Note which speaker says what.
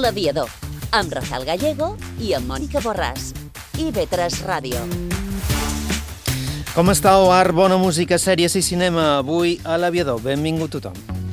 Speaker 1: L'Aviador, amb Rafael Gallego i amb Mònica Borràs. IB3 Ràdio.
Speaker 2: Com estàu? Art, bona música, sèries i cinema. Avui a L'Aviador. Benvingut tothom.